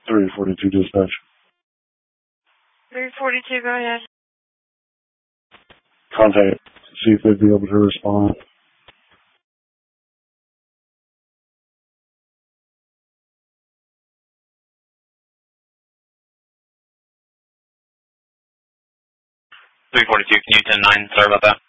342 dispatch. 342, go ahead. Contact, see if they'd be able to respond. Can you 10-9? Sorry about that.